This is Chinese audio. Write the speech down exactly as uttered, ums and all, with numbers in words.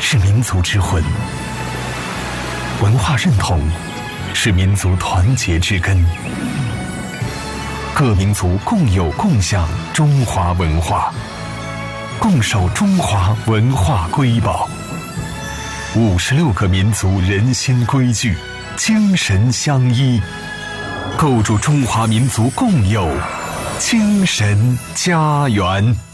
是民族之魂，文化认同是民族团结之根。各民族共有共享中华文化，共守中华文化瑰宝。五十六个民族人心规矩，精神相依，构筑中华民族共有精神家园。